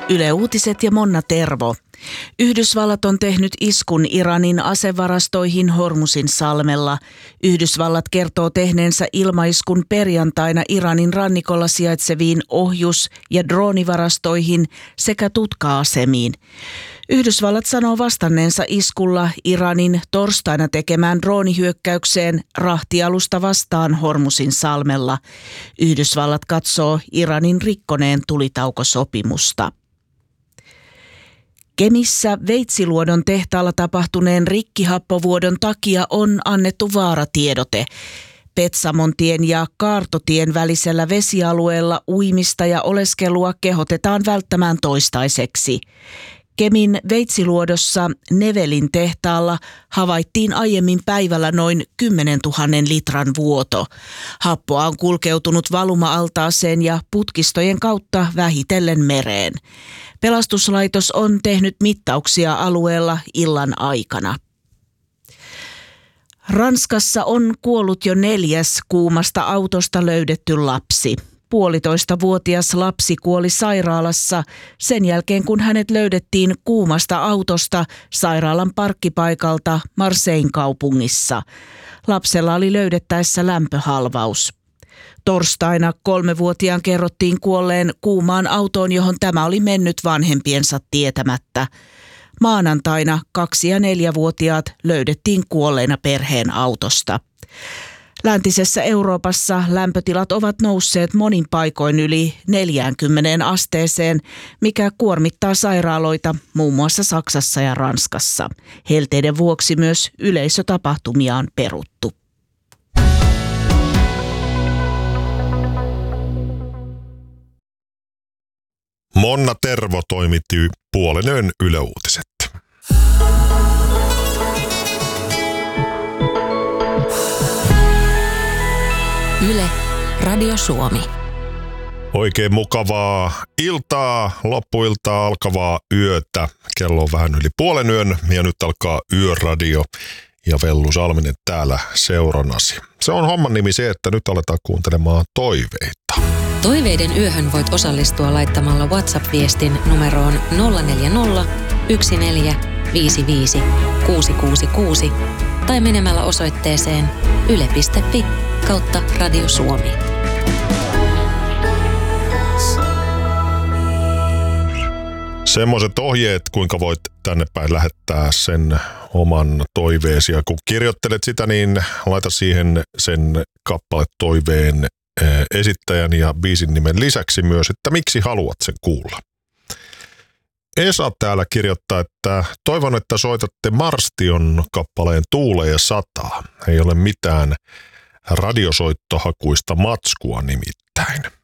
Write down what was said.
Yle Uutiset ja Monna Tervo. Yhdysvallat on tehnyt iskun Iranin asevarastoihin Hormuzin salmella. Yhdysvallat kertoo tehneensä ilmaiskun perjantaina Iranin rannikolla sijaitseviin ohjus- ja droonivarastoihin sekä tutka-asemiin. Yhdysvallat sanoo vastanneensa iskulla Iranin torstaina tekemään droonihyökkäykseen rahtialusta vastaan Hormuzin salmella. Yhdysvallat katsoo Iranin rikkoneen tulitaukosopimusta. Kemissä Veitsiluodon tehtaalla tapahtuneen rikkihappovuodon takia on annettu vaaratiedote. Petsamontien ja Kaartotien välisellä vesialueella uimista ja oleskelua kehotetaan välttämään toistaiseksi. Kemin Veitsiluodossa Nevelin tehtaalla havaittiin aiemmin päivällä noin 10 000 litran vuoto. Happoa on kulkeutunut valuma-altaaseen ja putkistojen kautta vähitellen mereen. Pelastuslaitos on tehnyt mittauksia alueella illan aikana. Ranskassa on kuollut jo 4. kuumasta autosta löydetty lapsi. 1,5-vuotias lapsi kuoli sairaalassa sen jälkeen, kun hänet löydettiin kuumasta autosta sairaalan parkkipaikalta Marseille kaupungissa. Lapsella oli löydettäessä lämpöhalvaus. Torstaina 3-vuotiaan kerrottiin kuolleen kuumaan autoon, johon tämä oli mennyt vanhempiensa tietämättä. Maanantaina 2- ja 4-vuotiaat löydettiin kuolleina perheen autosta. Läntisessä Euroopassa lämpötilat ovat nousseet monin paikoin yli 40 asteeseen, mikä kuormittaa sairaaloita muun muassa Saksassa ja Ranskassa. Helteiden vuoksi myös yleisötapahtumia on peruttu. Monna Tervo toimitti puolen yön Yle Uutiset. Yle, Radio Suomi. Oikein mukavaa iltaa, loppuiltaa alkavaa yötä. Kello on vähän yli puolen yön ja nyt alkaa Yöradio ja Vellu Salminen täällä seurannasi. Se on homman nimi se, että nyt aletaan kuuntelemaan toiveita. Toiveiden yöhön voit osallistua laittamalla WhatsApp-viestin numeroon 040 1455 666 tai menemällä osoitteeseen yle.fi/Radio Suomi. Semmoiset ohjeet, kuinka voit tänne päin lähettää sen oman toiveesi. Ja kun kirjoittelet sitä, niin laita siihen sen kappaletoiveen esittäjän ja biisin nimen lisäksi myös, että miksi haluat sen kuulla. Esa täällä kirjoittaa, että toivon, että soitatte Marstion kappaleen Tuulee ja sataa. Ei ole mitään radiosoittohakuista matskua nimittäin.